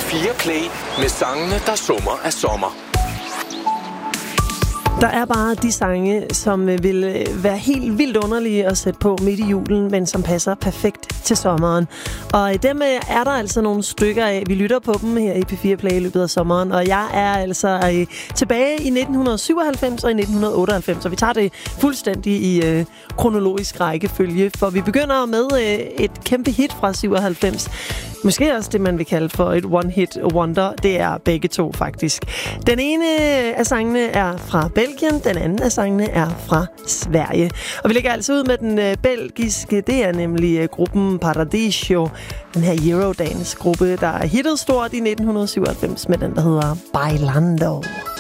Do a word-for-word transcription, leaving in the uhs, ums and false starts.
fire Play med sangene, der summer af sommer. Der er bare de sange, som vil være helt vildt underlige at sætte på midt i julen, men som passer perfekt til sommeren. Og dem er der altså nogle stykker af. Vi lytter på dem her i P fire Play i løbet af sommeren, og jeg er altså tilbage i nitten syvoghalvfems og i nitten otteoghalvfems, og vi tager det fuldstændig i øh, kronologisk rækkefølge, for vi begynder med øh, et kæmpe hit fra syvoghalvfems. Måske også det, man vil kalde for et one-hit wonder. Det er begge to, faktisk. Den ene af sangene er fra Belgien, den anden af sangene er fra Sverige. Og vi lægger altså ud med den belgiske, det er nemlig gruppen Paradiso, den her Eurodance-gruppe, der er hittet stort i nitten syvoghalvfems med den, der hedder Bailando.